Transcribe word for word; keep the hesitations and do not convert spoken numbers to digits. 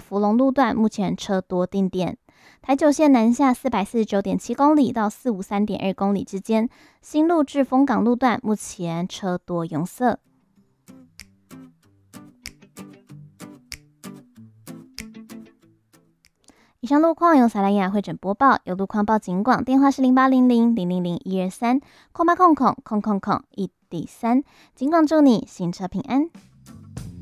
福隆路段目前车多定点。台九线南下四百四十九点七公里到四五三点二公里之间，新路至丰港路段目前车多拥塞。以上路况由萨莱雅会诊播报，有路况报警广，电话是零八零零零零零一二三，空八空空空空空一底三。警广祝你行车平安。